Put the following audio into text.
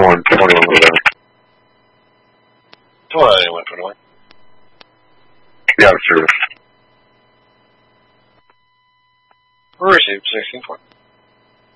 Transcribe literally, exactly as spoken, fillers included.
twenty-one, twenty-one, whatever. twenty-one, twenty-one. Yeah, service. Received, sixteen twenty.